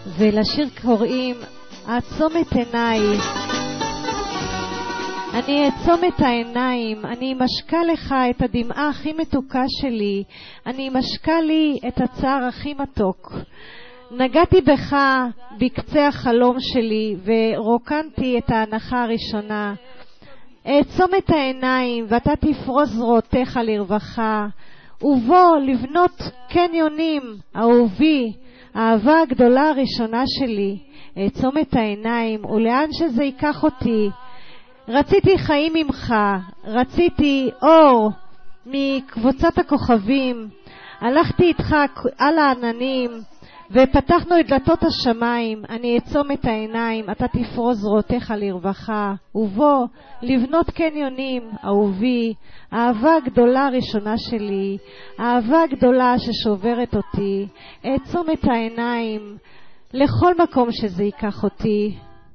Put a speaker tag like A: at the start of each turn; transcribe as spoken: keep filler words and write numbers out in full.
A: ולשיר קוראים אעצום את עיניי. אני אעצום את העיניים, אני משקה לך את הדמעה הכי מתוקה שלי, אני משקה לי את הצער הכי מתוק. נגעתי בך בקצה החלום שלי ורוקנתי את ההנחה הראשונה. אעצום את העיניים ואתה תפרוס זרועותיך לרווחה, ובוא לבנות קניונים, אהובי, האהבה הגדולה הראשונה שלי. אעצום את העיניים ולאן שזה ייקח אותי. רציתי חיים ממך, רציתי אור מקבוצת הכוכבים, הלכתי איתך על העננים ופתחנו את דלתות השמיים. אני אעצום את העיניים, אתה תפרוס זרועותיך לרווחה, ובוא לבנות קניונים, אהובי, האהבה הגדולה הראשונה שלי, האהבה הגדולה ששוברת אותי. אעצום את העיניים לכל מקום שזה ייקח אותי.